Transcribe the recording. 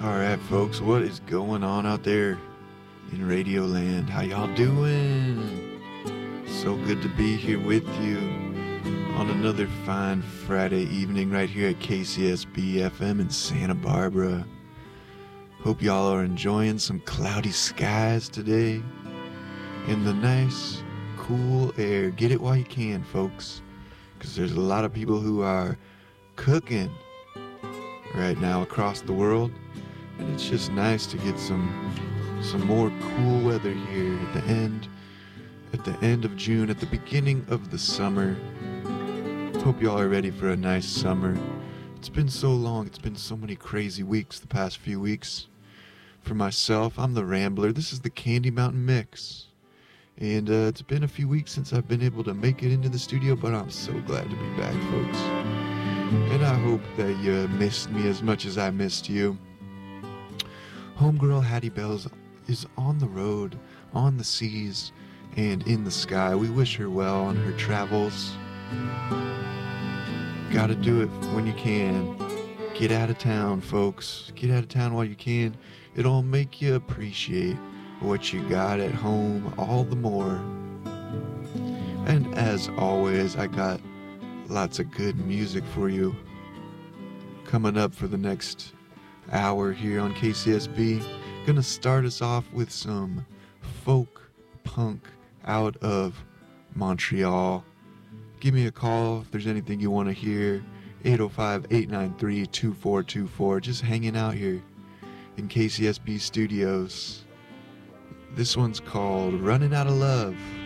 Alright folks, what is going on out there in Radio Land? How y'all doing? So good to be here with you on another fine Friday evening right here at KCSB FM in Santa Barbara. Hope y'all are enjoying some cloudy skies today and the nice cool air. Get it while you can, folks, because there's a lot of people who are cooking right now across the world, and it's just nice to get some more cool weather here at the end of June, at the beginning of the summer. Hope y'all are ready for a nice summer. It's been so long, it's been so many crazy weeks the past few weeks. For myself, I'm the Rambler. This is the Candy Mountain Mix. And it's been a few weeks since I've been able to make it into the studio, but I'm so glad to be back, folks. And I hope that you missed me as much as I missed you. Homegirl Hattie Bells is on the road, on the seas, and in the sky. We wish her well on her travels. Gotta do it when you can. Get out of town, folks. Get out of town while you can. It'll make you appreciate what you got at home all the more. And as always, I got lots of good music for you coming up for the next hour here on KCSB. Gonna start us off with some folk punk out of Montreal. Give me a call if there's anything you want to hear. 805-893-2424. Just hanging out here in KCSB studios. This one's called Running Out of Love.